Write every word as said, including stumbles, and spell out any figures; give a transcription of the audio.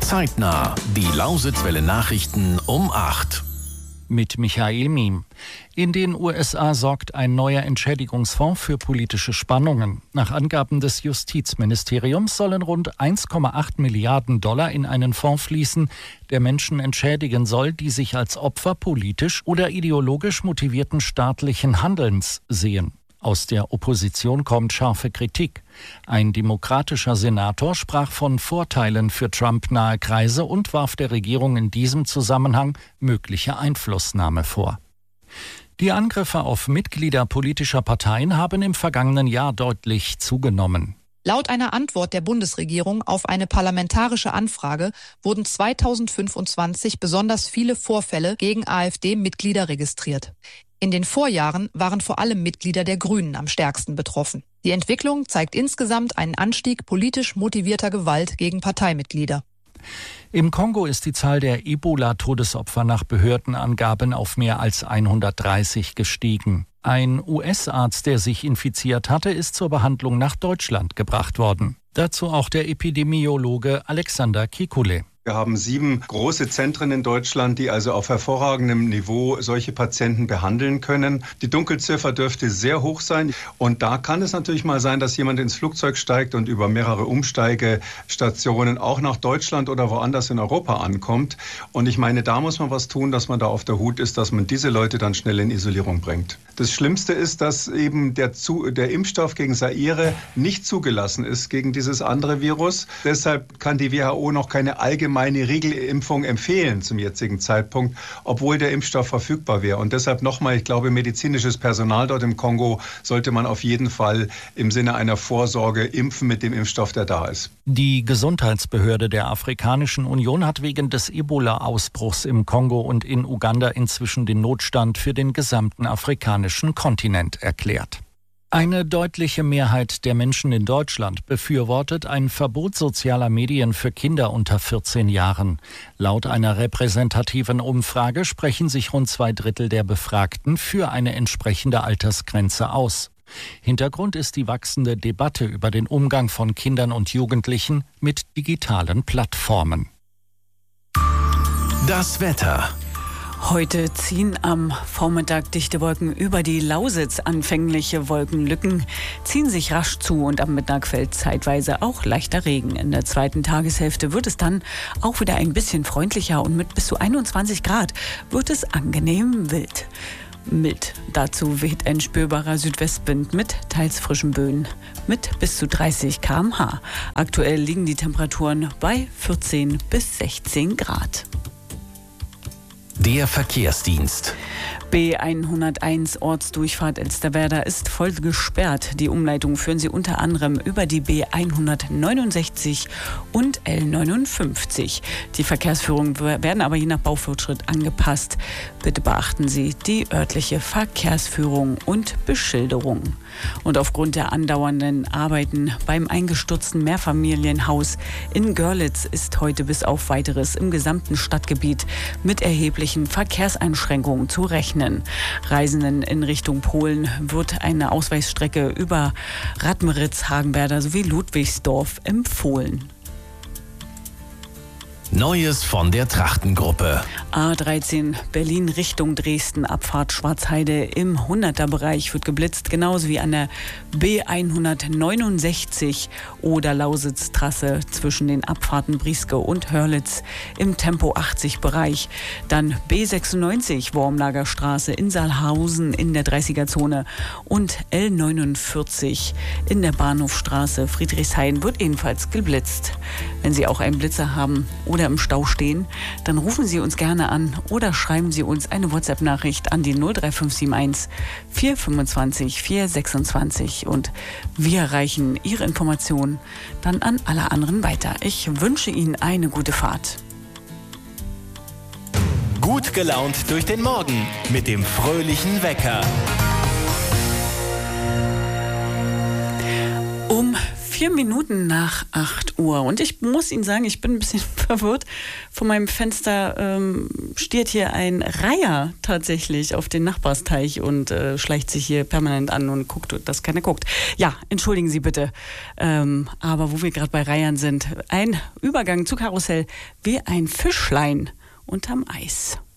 Zeitnah. Die Lausitzwelle Nachrichten um acht. Mit Michael Miem. In den U S A sorgt ein neuer Entschädigungsfonds für politische Spannungen. Nach Angaben des Justizministeriums sollen rund eins Komma acht Milliarden Dollar in einen Fonds fließen, der Menschen entschädigen soll, die sich als Opfer politisch oder ideologisch motivierten staatlichen Handelns sehen. Aus der Opposition kommt scharfe Kritik. Ein demokratischer Senator sprach von Vorteilen für Trump-nahe Kreise und warf der Regierung in diesem Zusammenhang mögliche Einflussnahme vor. Die Angriffe auf Mitglieder politischer Parteien haben im vergangenen Jahr deutlich zugenommen. Laut einer Antwort der Bundesregierung auf eine parlamentarische Anfrage wurden zweitausendfünfundzwanzig besonders viele Vorfälle gegen AfD-Mitglieder registriert. In den Vorjahren waren vor allem Mitglieder der Grünen am stärksten betroffen. Die Entwicklung zeigt insgesamt einen Anstieg politisch motivierter Gewalt gegen Parteimitglieder. Im Kongo ist die Zahl der Ebola-Todesopfer nach Behördenangaben auf mehr als hundertdreißig gestiegen. Ein U S-Arzt, der sich infiziert hatte, ist zur Behandlung nach Deutschland gebracht worden. Dazu auch der Epidemiologe Alexander Kikule. Wir haben sieben große Zentren in Deutschland, die also auf hervorragendem Niveau solche Patienten behandeln können. Die Dunkelziffer dürfte sehr hoch sein. Und da kann es natürlich mal sein, dass jemand ins Flugzeug steigt und über mehrere Umsteigestationen auch nach Deutschland oder woanders in Europa ankommt. Und ich meine, da muss man was tun, dass man da auf der Hut ist, dass man diese Leute dann schnell in Isolierung bringt. Das Schlimmste ist, dass eben der, Zu- der Impfstoff gegen Zaire nicht zugelassen ist, gegen dieses andere Virus. Deshalb kann die W H O noch keine allgemeine eine Regelimpfung empfehlen zum jetzigen Zeitpunkt, obwohl der Impfstoff verfügbar wäre. Und deshalb nochmal, ich glaube, medizinisches Personal dort im Kongo sollte man auf jeden Fall im Sinne einer Vorsorge impfen mit dem Impfstoff, der da ist. Die Gesundheitsbehörde der Afrikanischen Union hat wegen des Ebola-Ausbruchs im Kongo und in Uganda inzwischen den Notstand für den gesamten afrikanischen Kontinent erklärt. Eine deutliche Mehrheit der Menschen in Deutschland befürwortet ein Verbot sozialer Medien für Kinder unter vierzehn Jahren. Laut einer repräsentativen Umfrage sprechen sich rund zwei Drittel der Befragten für eine entsprechende Altersgrenze aus. Hintergrund ist die wachsende Debatte über den Umgang von Kindern und Jugendlichen mit digitalen Plattformen. Das Wetter. Heute ziehen am Vormittag dichte Wolken über die Lausitz. Anfängliche Wolkenlücken ziehen sich rasch zu und am Mittag fällt zeitweise auch leichter Regen. In der zweiten Tageshälfte wird es dann auch wieder ein bisschen freundlicher und mit bis zu einundzwanzig Grad wird es angenehm wild. Mild. Dazu weht ein spürbarer Südwestwind mit teils frischen Böen mit bis zu dreißig Kilometer pro Stunde. Aktuell liegen die Temperaturen bei vierzehn bis sechzehn Grad. Der Verkehrsdienst. B hunderteins Ortsdurchfahrt Elsterwerda ist voll gesperrt. Die Umleitung führen Sie unter anderem über die B hundertneunundsechzig und L neunundfünfzig. Die Verkehrsführungen werden aber je nach Baufortschritt angepasst. Bitte beachten Sie die örtliche Verkehrsführung und Beschilderung. Und aufgrund der andauernden Arbeiten beim eingestürzten Mehrfamilienhaus in Görlitz ist heute bis auf Weiteres im gesamten Stadtgebiet mit erheblichen Verkehrseinschränkungen zu rechnen. Reisenden in Richtung Polen wird eine Ausweichstrecke über Radmeritz, Hagenwerder sowie Ludwigsdorf empfohlen. Neues von der Trachtengruppe. A dreizehn Berlin Richtung Dresden, Abfahrt Schwarzheide im hunderter-Bereich wird geblitzt, genauso wie an der B hundertneunundsechzig oder Lausitztrasse zwischen den Abfahrten Brieske und Hörlitz im Tempo achtzig-Bereich. Dann B sechsundneunzig Wormlagerstraße in Saalhausen in der dreißiger-Zone und L neunundvierzig in der Bahnhofstraße Friedrichshain wird ebenfalls geblitzt. Wenn Sie auch einen Blitzer haben oder im Stau stehen, dann rufen Sie uns gerne an oder schreiben Sie uns eine WhatsApp-Nachricht an die null drei fünf sieben eins vier fünfundzwanzig vier sechsundzwanzig und wir reichen Ihre Informationen dann an alle anderen weiter. Ich wünsche Ihnen eine gute Fahrt. Gut gelaunt durch den Morgen mit dem fröhlichen Wecker. Um Vier Minuten nach acht Uhr. Und ich muss Ihnen sagen, ich bin ein bisschen verwirrt. Vor meinem Fenster ähm, stiert hier ein Reiher tatsächlich auf den Nachbarsteich und äh, schleicht sich hier permanent an und guckt, dass keiner guckt. Ja, entschuldigen Sie bitte. Ähm, aber wo wir gerade bei Reihern sind, ein Übergang zu Karussell wie ein Fischlein unterm Eis.